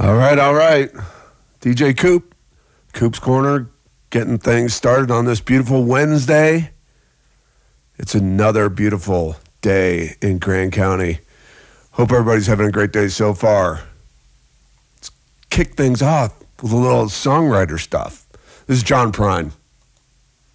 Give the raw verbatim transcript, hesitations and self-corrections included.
All right, all right. D J Coop, Coop's Corner, getting things started on this beautiful Wednesday. It's another beautiful day in Grand County. Hope everybody's having a great day so far. Let's kick things off with a little songwriter stuff. This is John Prine.